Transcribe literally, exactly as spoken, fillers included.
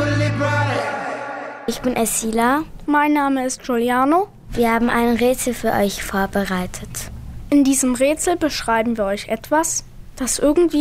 Ich bin Esila. Mein Name ist Giuliano. Wir haben ein Rätsel für euch vorbereitet. In diesem Rätsel beschreiben wir euch etwas, das irgendwie